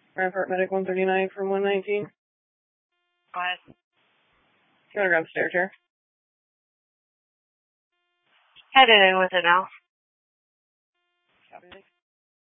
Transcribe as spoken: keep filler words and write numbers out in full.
Rampart Medic one thirty-nine from one nineteen. Go ahead. You want to grab the stair chair? Headed in with it now.